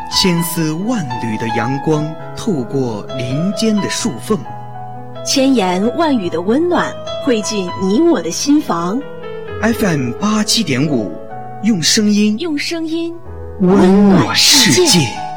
千丝万缕的阳光透过林间的树缝， 千言万语的温暖汇进你我的心房。 FM87.5，用声音温暖世界。